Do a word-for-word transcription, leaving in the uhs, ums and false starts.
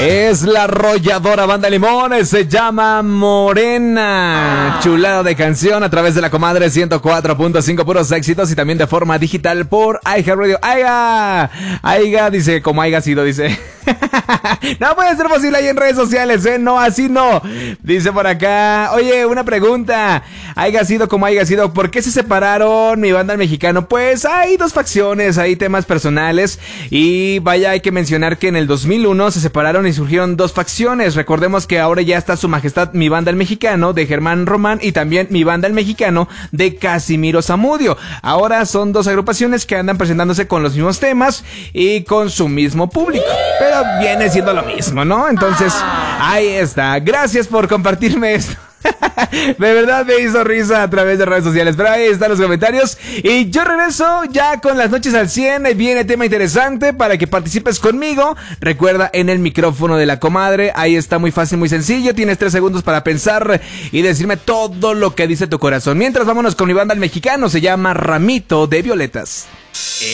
Es la arrolladora Banda Limón, se llama Morena. Chulada de canción a través de la comadre ciento cuatro punto cinco, puros éxitos, y también de forma digital por iHeartRadio. Aiga, Aiga, dice, como haya sido, dice. No puede ser posible ahí en redes sociales, ¿eh? No, así no. Dice por acá, oye, una pregunta. Haya sido como haya sido, ¿por qué se separaron mi banda El Mexicano? Pues hay dos facciones, hay temas personales. Y vaya, hay que mencionar que en el dos mil uno se separaron y surgieron dos facciones. Recordemos que ahora ya está Su Majestad Mi Banda El Mexicano de Germán Román y también Mi Banda El Mexicano de Casimiro Zamudio. Ahora son dos agrupaciones que andan presentándose con los mismos temas y con su mismo público, pero viene siendo lo mismo, ¿no? Entonces, ahí está. Gracias por compartirme esto. De verdad me hizo risa a través de redes sociales. Pero ahí están los comentarios. Y yo regreso ya con las noches al cien. Viene tema interesante para que participes conmigo. Recuerda, en el micrófono de la comadre. Ahí está, muy fácil, muy sencillo. Tienes tres segundos para pensar y decirme todo lo que dice tu corazón. Mientras, vámonos con mi banda El Mexicano. Se llama Ramito de Violetas.